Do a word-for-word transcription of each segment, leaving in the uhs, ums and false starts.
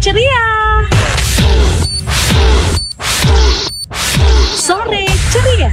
ceria. Sore ceria.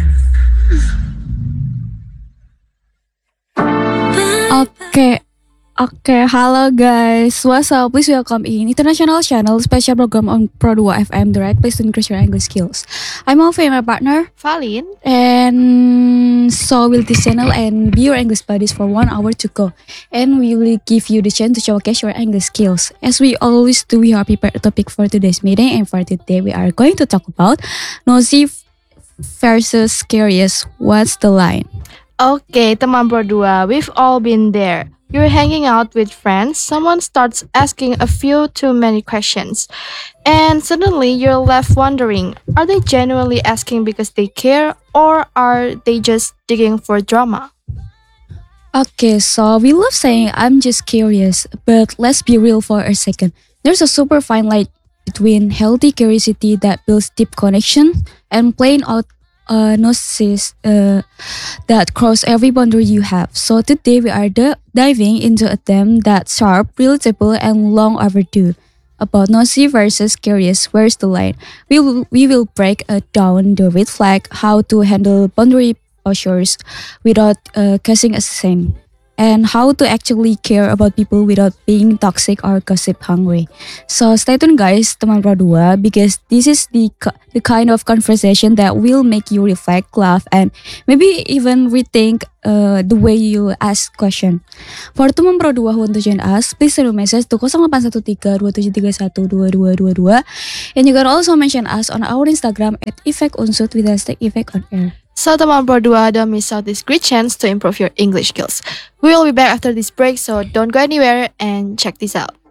Oke, oke, halo guys. What's up? Please welcome in International Channel special program on Pro two F M, the right place to increase your English skills. I'm Alfie, my partner, Valin, and so will this channel and be your English buddies for one hour to go. And we will give you the chance to showcase your English skills. As we always do, we have prepared a topic for today's meeting, and for today we are going to talk about nosy versus curious. What's the line? Okay, teman berdua, we've all been there. You're hanging out with friends, someone starts asking a few too many questions, and suddenly you're left wondering, are they genuinely asking because they care, or are they just digging for drama? Okay, so we love saying I'm just curious, but let's be real for a second. There's a super fine line between healthy curiosity that builds deep connection and plain out uh, gnosis uh, that cross every boundary you have. So today we are d- diving into a theme that's sharp, relatable, and long overdue. About nosy versus curious, where's the line? We will, we will break uh, down the red flag, how to handle boundary postures without uh, causing a scene, and how to actually care about people without being toxic or gossip hungry. So stay tuned guys, teman Pro two, because this is the the kind of conversation that will make you reflect, laugh, and maybe even rethink uh, the way you ask question. For teman Pro two who want to join us, please send a message to zero eight one tiga dua tujuh tiga satu dua dua dua dua, and you can also mention us on our Instagram at Effect Unsut with hashtag Effect on Air. So teman berdua, don't miss out this great chance to improve your English skills. We will be back after this break, so don't go anywhere and check this out.